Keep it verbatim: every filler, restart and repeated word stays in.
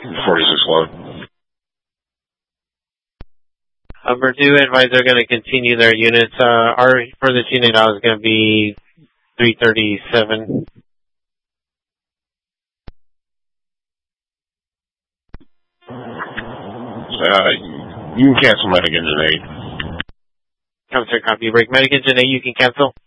forty-six load. Uh, Purdue advise they're going to continue their units. Uh, our furthest unit out is going to be three thirty-seven. Uh, you can cancel Medic Engine eight. Counter copy break. Medic Engine eight, you can cancel.